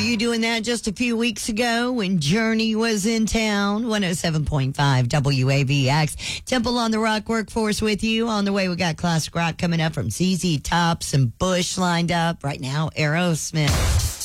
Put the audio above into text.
you doing that just a few weeks ago when Journey was in town? 107.5 WAVX. Temple on the Rock Workforce with you. On the way, we got classic rock coming up from ZZ Top, some Bush lined up. Right now, Aerosmith.